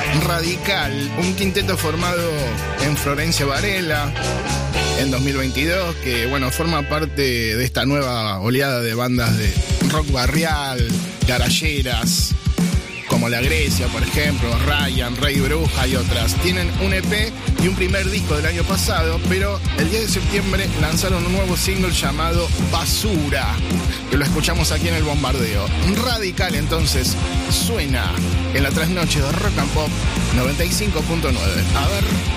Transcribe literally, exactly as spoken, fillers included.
Radical, un quinteto formado en Florencia Varela en dos mil veintidós, que bueno, forma parte de esta nueva oleada de bandas de rock barrial, garalleras, como La Grecia, por ejemplo, Ryan, Rey Bruja y otras. Tienen un E P y un primer disco del año pasado, pero el diez de septiembre lanzaron un nuevo single llamado Basura, que lo escuchamos aquí en El Bombardeo. Radical, entonces, suena en la trasnoche de Rock and Pop noventa y cinco punto nueve. A ver...